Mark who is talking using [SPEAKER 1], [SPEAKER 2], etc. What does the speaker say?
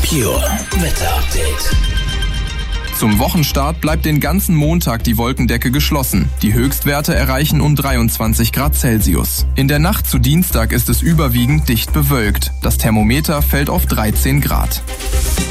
[SPEAKER 1] Pure Wetter Update.
[SPEAKER 2] Zum Wochenstart bleibt den ganzen Montag die Wolkendecke geschlossen. Die Höchstwerte erreichen um 23 Grad Celsius. In der Nacht zu Dienstag ist es überwiegend dicht bewölkt. Das Thermometer fällt auf 13 Grad.